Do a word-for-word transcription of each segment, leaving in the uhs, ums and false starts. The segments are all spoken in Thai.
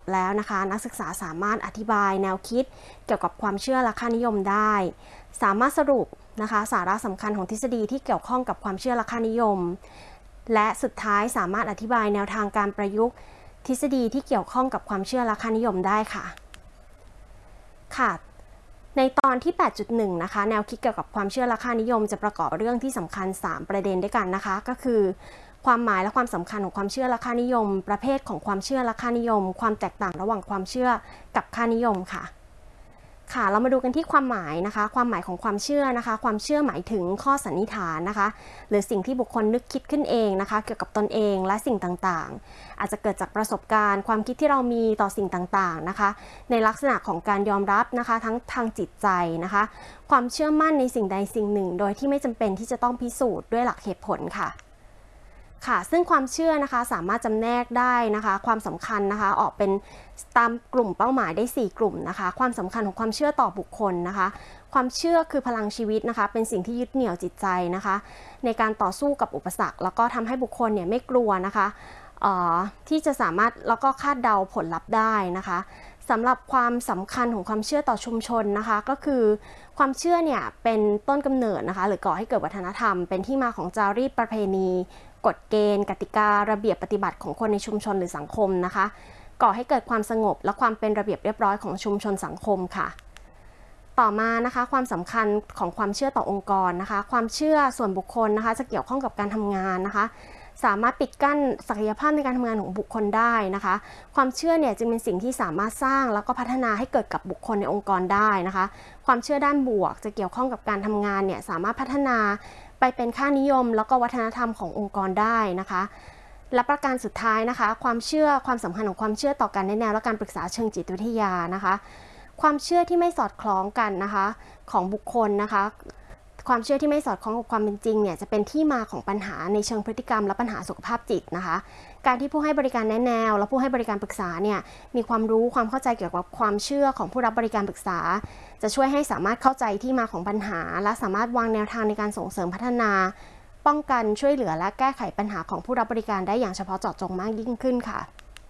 แล้วนะคะนักศึกษาสามารถอธิบายแนวคิดเกี่ยวกับความเชื่อและค่านิยมได้สามารถสรุปนะคะสาระสำคัญของทฤษฎีที่เกี่ยวข้องกับความเชื่อและค่านิยมและสุดท้ายสามารถอธิบายแนวทางการประยุกต์ทฤษฎีที่เกี่ยวข้องกับความเชื่อและค่านิยมได้ค่ะค่ะในตอนที่ แปดจุดหนึ่ง นะคะแนวคิดเกี่ยวกับความเชื่อและค่านิยมจะประกอบเรื่องที่สำคัญสามประเด็นด้วยกันนะคะก็คือความหมายและความสำคัญของความเชื่อและค่านิยมประเภทของความเชื่อและค่านิยมความแตกต่างระหว่างความเชื่อกับค่านิยมค่ะค่ะเรามาดูกันที่ความหมายนะคะความหมายของความเชื่อนะคะความเชื่อหมายถึงข้อสันนิษฐานนะคะหรือสิ่งที่บุคคลนึกคิดขึ้นเองนะคะเกี่ยวกับตนเองและสิ่งต่างๆอาจจะเกิดจากประสบการณ์ความคิดที่เรามีต่อสิ่งต่างๆนะคะในลักษณะของการยอมรับนะคะทั้งทางจิตใจนะคะความเชื่อมั่นในสิ่งใดสิ่งหนึ่งโดยที่ไม่จำเป็นที่จะต้องพิสูจน์ด้วยหลักเหตุผลค่ะค่ะซึ่งความเชื่อนะคะสามารถจำแนกได้นะคะความสำคัญนะคะออกเป็นตามกลุ่มเป้าหมายได้สี่กลุ่มนะคะความสำคัญของความเชื่อต่อบุคคลนะคะความเชื่อคือพลังชีวิตนะคะเป็นสิ่งที่ยึดเหนี่ยวจิตใจนะคะในการต่อสู้กับอุปสรรคแล้วก็ทำให้บุคคลเนี่ยไม่กลัวนะคะที่จะสามารถแล้วก็คาดเดาผลลัพธ์ได้นะคะสำหรับความสำคัญของความเชื่อต่อชุมชนนะคะก็คือความเชื่อเนี่ยเป็นต้นกำเนิดนะคะหรือก่อให้เกิดวัฒนธรรมเป็นที่มาของจารีตประเพณีกฎเกณฑ์กติการะเบียบปฏิบัติของคนในชุมชนหรือสังคมนะคะก่อให้เกิดความสงบและความเป็นระเบียบเรียบร้อยของชุมชนสังคมค่ะต่อมานะคะความสำคัญของความเชื่อต่อองค์กรนะคะความเชื่อส่วนบุคคลนะคะจะเกี่ยวข้องกับการทำงานนะคะสามารถปิดกั้นศักยภาพในการทำงานของบุคคลได้นะคะความเชื่อเนี่ยจึงเป็นสิ่งที่สามารถสร้างแล้วก็พัฒนาให้เกิดกับบุคคลในองค์กรได้นะคะความเชื่อด้านบวกจะเกี่ยวข้องกับการทำงานเนี่ยสามารถพัฒนาไปเป็นค่านิยมแล้วก็วัฒนธรรมขององค์กรได้นะคะและประการสุดท้ายนะคะความเชื่อความสำคัญของความเชื่อต่อการแนะแนวและการปรึกษาเชิงจิตวิทยานะคะความเชื่อที่ไม่สอดคล้องกันนะคะของบุคคลนะคะความเชื่อที่ไม่สอดคล้องกับความเป็นจริงเนี่ยจะเป็นที่มาของปัญหาในเชิงพฤติกรรมและปัญหาสุขภาพจิตนะคะการที่ผู้ให้บริการแนะแนวและผู้ให้บริการปรึกษาเนี่ยมีความรู้ความเข้าใจเกี่ยวกับความเชื่อของผู้รับบริการปรึกษาจะช่วยให้สามารถเข้าใจที่มาของปัญหาและสามารถวางแนวทางในการส่งเสริมพัฒนาป้องกันช่วยเหลือและแก้ไขปัญหาของผู้รับบริการได้อย่างเฉพาะเจาะจงมากยิ่งขึ้นค่ะ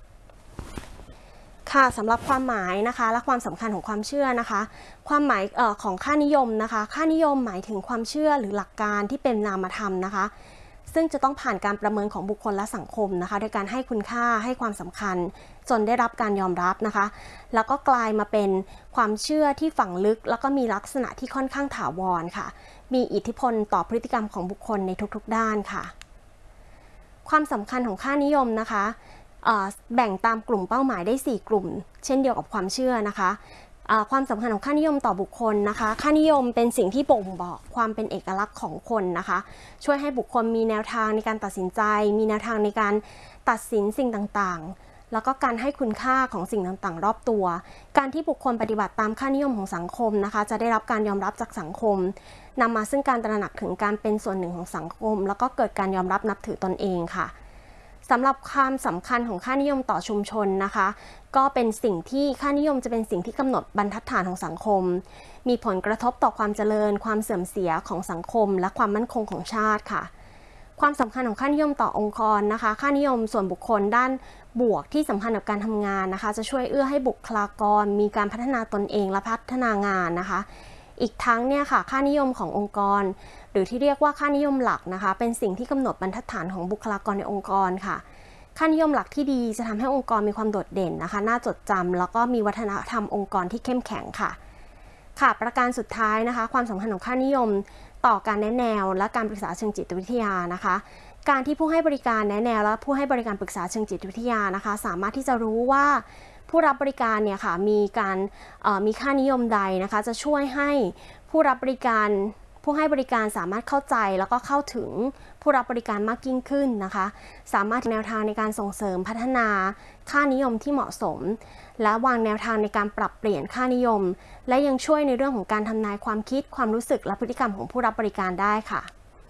ค่ะสำหรับความหมายนะคะและความสำคัญของความเชื่อนะคะความหมายเอ่อของค่านิยมนะคะค่านิยมหมายถึงความเชื่อหรือหลักการที่เป็นนามธรรมนะคะซึ่งจะต้องผ่านการประเมินของบุคคลและสังคมนะคะโดยการให้คุณค่าให้ความสำคัญจนได้รับการยอมรับนะคะแล้วก็กลายมาเป็นความเชื่อที่ฝังลึกแล้วก็มีลักษณะที่ค่อนข้างถาวรค่ะมีอิทธิพลต่อพฤติกรรมของบุคคลในทุกๆด้านค่ะความสำคัญของค่านิยมนะคะแบ่งตามกลุ่มเป้าหมายได้สี่กลุ่มเช่นเดียวกับความเชื่อนะคะความสำคัญของค่านิยมต่อบุคคลนะคะค่านิยมเป็นสิ่งที่บ่งบอกความเป็นเอกลักษณ์ของคนนะคะช่วยให้บุคคลมีแนวทางในการตัดสินใจมีแนวทางในการตัดสินสิ่งต่างๆแล้วก็การให้คุณค่าของสิ่งต่างๆรอบตัวการที่บุคคลปฏิบัติตามค่านิยมของสังคมนะคะจะได้รับการยอมรับจากสังคมนำมาซึ่งการตระหนักถึงการเป็นส่วนหนึ่งของสังคมแล้วก็เกิดการยอมรับนับถือตนเองค่ะสำหรับความสำคัญของค่านิยมต่อชุมชนนะคะก็เป็นสิ่งที่ค่านิยมจะเป็นสิ่งที่กำหนดบรรทัดฐานของสังคมมีผลกระทบต่อความเจริญความเสื่อมเสียของสังคมและความมั่นคงของชาติค่ะความสำคัญของค่านิยมต่อองค์กรนะคะค่านิยมส่วนบุคคลด้านบวกที่สัมพันธ์กับการทำงานนะคะจะช่วยเอื้อให้บุคลากรมีการพัฒนาตนเองและพัฒนางานนะคะอีกทั้งเนี่ยค่ะค่านิยมขององค์กรหรือที่เรียกว่าค่านิยมหลักนะคะเป็นสิ่งที่กำหนดบรรทัดฐานของบุคลากรในองค์กรค่ะค่านิยมหลักที่ดีจะทำให้องค์กรมีความโดดเด่นนะคะน่าจดจำแล้วก็มีวัฒนธรรมองค์กรที่เข้มแข็งค่ะค่ะประการสุดท้ายนะคะความสำคัญของค่านิยมต่อการแนะแนวและการปรึกษาเชิงจิตวิทยานะคะการที่ผู้ให้บริการแนะแนวและผู้ให้บริการปรึกษาเชิงจิตวิทยานะคะสามารถที่จะรู้ว่าผู้รับบริการเนี่ยค่ะมีการมีค่านิยมใดนะคะจะช่วยให้ผู้รับบริการผู้ให้บริการสามารถเข้าใจแล้วก็เข้าถึงผู้รับบริการมากยิ่งขึ้นนะคะสามารถแนวทางในการส่งเสริมพัฒนาค่านิยมที่เหมาะสมและวางแนวทางในการปรับเปลี่ยนค่านิยมและยังช่วยในเรื่องของการทำนายความคิดความรู้สึกและพฤติกรรมของผู้รับบริการได้ค่ะ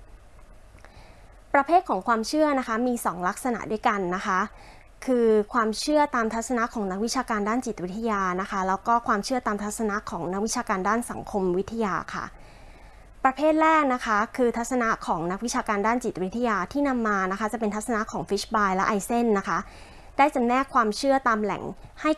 ประเภทของความเชื่อนะคะมีสองลักษณะด้วยกันนะคะคือความเชื่อตามทัศนะของนักวิชาการด้านจิตวิทยานะคะแล้วก็ความเชื่อตามทัศนะของนักวิชาการด้านสังคมวิทยาค่ะประเภทแรกนะคะคือทัศนะของนักวิชาการด้านจิตวิทยาที่นำมานะคะจะเป็นทัศนะของฟิชบายและไอเซนนะคะได้จำแนกความเชื่อตามแหล่งให้